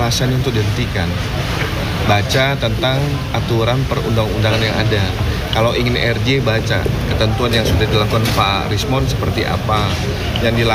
alasan untuk dihentikan. Baca tentang aturan perundang-undangan yang ada. Kalau ingin RJ, baca ketentuan yang sudah dilakukan Pak Rismond seperti apa, yang dilakukan